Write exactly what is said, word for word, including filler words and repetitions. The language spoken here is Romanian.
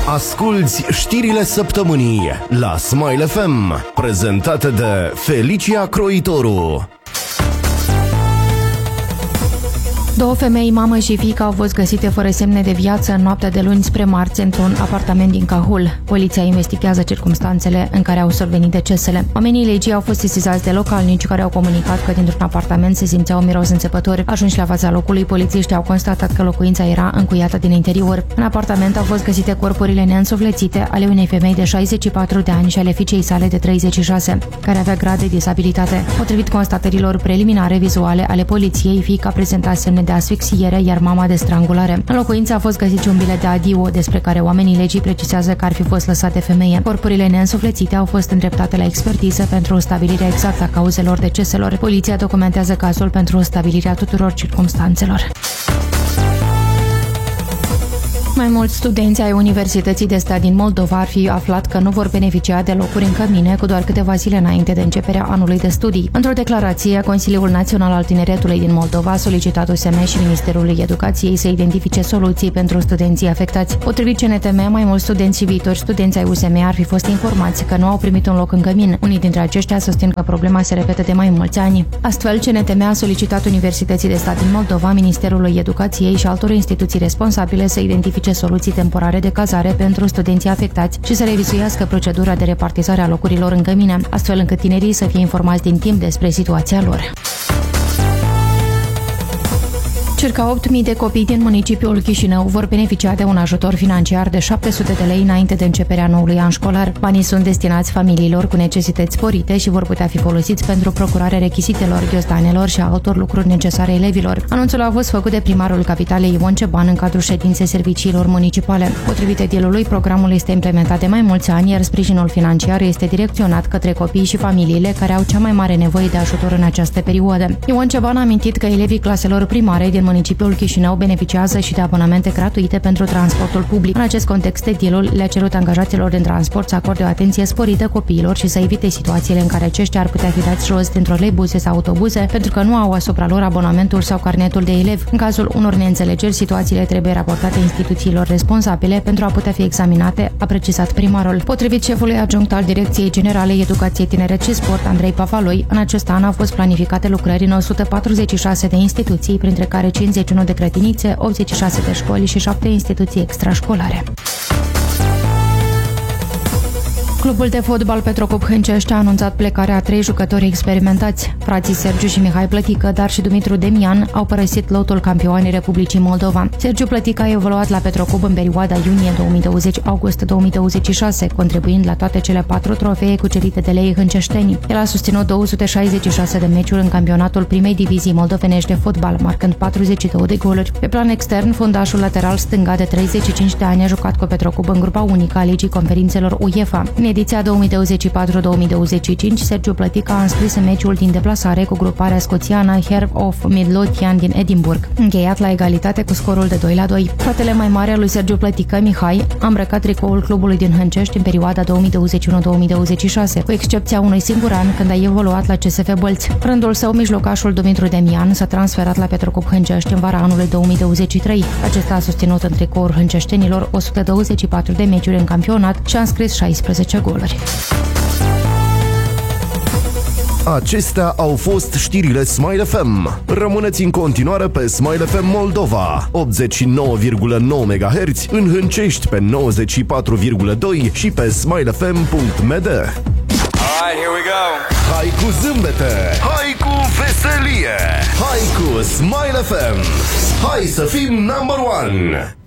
Asculți știrile săptămânii la Smile F M, prezentate de Felicia Croitoru. Două femei, mamă și fiică, au fost găsite fără semne de viață în noaptea de luni spre marți într-un apartament din Cahul. Poliția investigează circumstanțele în care au survenit decesele. Oamenii legii au fost sesizați de localnici care au comunicat că dintr-un apartament se simțea un miros înțepător. Ajunși la fața locului, polițiștii au constatat că locuința era încuiată din interior. În apartament au fost găsite corpurile neînsuflețite ale unei femei de șaizeci și patru de ani și ale fiicei sale de treizeci și șase, care avea grad de disabilitate. Potrivit constatărilor preliminare vizuale ale poliției, fiica prezenta semne de asfixiere, iar mama de strangulare. În locuință a fost găsit și un bilet de adio, despre care oamenii legii precizează că ar fi fost lăsat de femeie. Corpurile neînsuflețite au fost îndreptate la expertiză pentru stabilirea exactă a cauzelor deceselor. Poliția documentează cazul pentru stabilirea tuturor circumstanțelor. Mai mulți studenți ai Universității de Stat din Moldova ar fi aflat că nu vor beneficia de locuri în cămine cu doar câteva zile înainte de începerea anului de studii. Într-o declarație, Consiliul Național al Tineretului din Moldova a solicitat U S M și Ministerului Educației să identifice soluții pentru studenții afectați. Potrivit C N T M, mai mulți studenți și viitori studenți ai U S M ar fi fost informați că nu au primit un loc în cămin. Unii dintre aceștia susțin că problema se repetă de mai mulți ani. Astfel, C N T M a solicitat Universității de Stat din Moldova, Ministerului Educației și altor instituții responsabile să identifice soluții temporare de cazare pentru studenții afectați și să revizuiască procedura de repartizare a locurilor în cămine, astfel încât tinerii să fie informați din timp despre situația lor. Circa opt mii de copii din municipiul Chișinău vor beneficia de un ajutor financiar de șapte sute de lei înainte de începerea noului an școlar. Banii sunt destinați familiilor cu necesități sporite și vor putea fi folosiți pentru procurarea rechizitelor, ghiozdanelor și altor lucruri necesare elevilor. Anunțul a fost făcut de primarul capitalei Ion Ceban în cadrul ședinței serviciilor municipale. Potrivit edilului, programul este implementat de mai mulți ani, iar sprijinul financiar este direcționat către copii și familiile care au cea mai mare nevoie de ajutor în această perioadă. Ion Ceban a amintit că elevii claselor primare din municipiul Chișinău beneficiază și de abonamente gratuite pentru transportul public. În acest context, edilul le-a cerut angajaților din transport să acorde o atenție sporită copiilor și să evite situațiile în care aceștia ar putea fi dați jos din troleibuze sau autobuze pentru că nu au asupra lor abonamentul sau carnetul de elev. În cazul unor neînțelegeri, situațiile trebuie raportate instituțiilor responsabile pentru a putea fi examinate, a precizat primarul. Potrivit șefului adjunct al Direcției Generale Educație, Tineret și Sport, Andrei Pafaloi, în acest an au fost planificate lucrări în o sută patruzeci și șase de instituții, printre care cincizeci și unu de grădinițe, optzeci și șase de școli și șapte instituții extrașcolare. Clubul de fotbal Petrocub Hâncești a anunțat plecarea a trei jucători experimentați. Frații Sergiu și Mihai Plătică, dar și Dumitru Demian au părăsit lotul campioanii Republicii Moldova. Sergiu Plătică a evoluat la Petrocub în perioada iunie două mii douăzeci - august două mii douăzeci și șase, contribuind la toate cele patru trofee cucerite de lei hânceștenii. El a susținut două sute șaizeci și șase de meciuri în campionatul primei divizii moldovenești de fotbal, marcând patruzeci și două de goluri. Pe plan extern, fundașul lateral stânga de treizeci și cinci de ani a jucat cu Petrocub în grupa unică a Ligii Conferințelor UEFA. În ediția două mii douăzeci și patru două mii douăzeci și cinci, Sergiu Plătică a înscris în meciul din deplasare cu gruparea scoțiană Herb of Midlothian din Edinburgh, încheiat la egalitate cu scorul de doi la doi. Fratele mai mare al lui Sergiu Plătică, Mihai, a îmbrăcat tricoul clubului din Hâncești în perioada două mii douăzeci și unu două mii douăzeci și șase, cu excepția unui singur an când a evoluat la C S F Bălți. Rândul său, mijlocașul Dumitru Demian s-a transferat la Petrocub Hâncești în vara anului două mii douăzeci și trei. Acesta a susținut în tricoul hânceștenilor o sută douăzeci și patru de meciuri în campionat și a înscris șaisprezece goluri. Acestea au fost știrile Smile F M. Rămâneți în continuare pe Smile F M Moldova, optzeci și nouă virgulă nouă megahertz, în Hâncești pe nouăzeci și patru virgulă doi și pe smile f m punct m d. Alright, here we go. Hai cu zâmbete, hai cu veselie, hai cu Smile F M. Hai să fim number one.